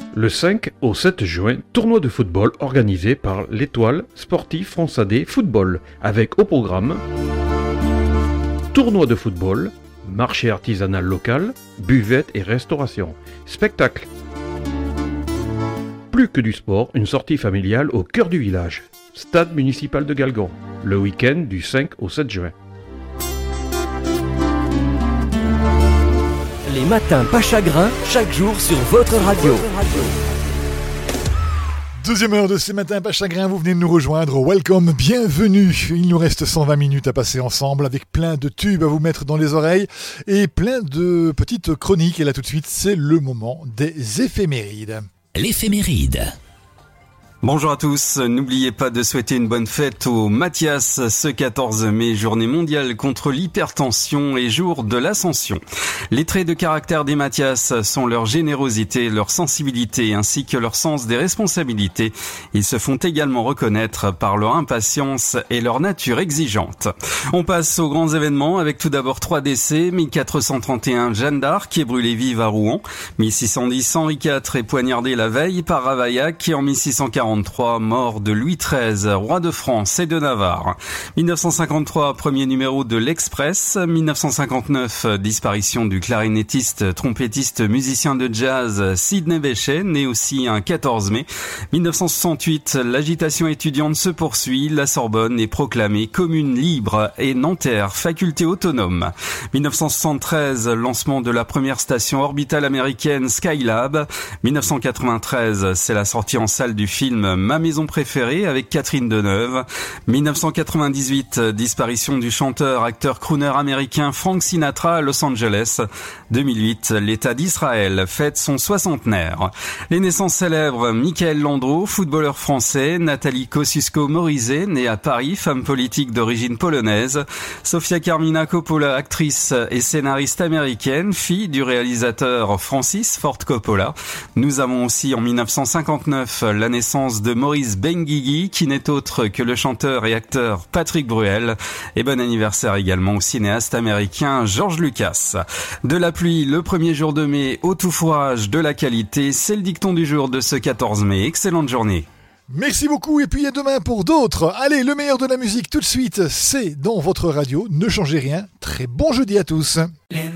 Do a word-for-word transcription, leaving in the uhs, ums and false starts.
Le cinq au sept juin, tournoi de football organisé par l'Étoile Sportive Fonssadé Football, avec au programme tournoi de football, marché artisanal local, buvette et restauration, spectacle. Plus que du sport, une sortie familiale au cœur du village. Stade municipal de Galgon, le week-end du cinq au sept juin. Les matins pas chagrins, chaque jour sur votre radio. Deuxième heure de ces matins pas chagrins, vous venez de nous rejoindre. Welcome, bienvenue. Il nous reste cent vingt minutes à passer ensemble avec plein de tubes à vous mettre dans les oreilles et plein de petites chroniques. Et là tout de suite, c'est le moment des éphémérides. L'éphéméride. Bonjour à tous, n'oubliez pas de souhaiter une bonne fête au Mathias ce quatorze mai, journée mondiale contre l'hypertension et jour de l'ascension. Les traits de caractère des Mathias sont leur générosité, leur sensibilité ainsi que leur sens des responsabilités. Ils se font également reconnaître par leur impatience et leur nature exigeante. On passe aux grands événements avec tout d'abord trois décès. mille quatre cent trente et un, Jeanne d'Arc est brûlée vive à Rouen. mille six cent dix, Henri quatre est poignardé la veille par Ravaillac et en mille six cent quarante mort de Louis treize, roi de France et de Navarre. mille neuf cent cinquante-trois, premier numéro de l'Express. mille neuf cent cinquante-neuf, disparition du clarinettiste, trompettiste, musicien de jazz Sidney Bechet, né aussi un quatorze mai. mille neuf cent soixante-huit, l'agitation étudiante se poursuit. La Sorbonne est proclamée commune libre et Nanterre faculté autonome. mille neuf cent soixante-treize, lancement de la première station orbitale américaine Skylab. mille neuf cent quatre-vingt-treize, c'est la sortie en salle du film Ma maison préférée avec Catherine Deneuve. mille neuf cent quatre-vingt-dix-huit, disparition du chanteur, acteur, crooner américain Frank Sinatra à Los Angeles. deux mille huit, l'État d'Israël fête son soixantenaire. Les naissances célèbres, Michael Landreau, footballeur français, Nathalie Kosciusko-Morizet, née à Paris, femme politique d'origine polonaise, Sofia Carmina Coppola, actrice et scénariste américaine, fille du réalisateur Francis Ford Coppola. Nous avons aussi en mille neuf cent cinquante-neuf la naissance de Maurice Benguigui, qui n'est autre que le chanteur et acteur Patrick Bruel. Et bon anniversaire également au cinéaste américain George Lucas. De la pluie le premier jour de mai au tout fourrage de la qualité, c'est le dicton du jour de ce quatorze mai. Excellente journée. Merci beaucoup et puis à demain pour d'autres. Allez, le meilleur de la musique tout de suite, c'est dans votre radio. Ne changez rien. Très bon jeudi à tous. Les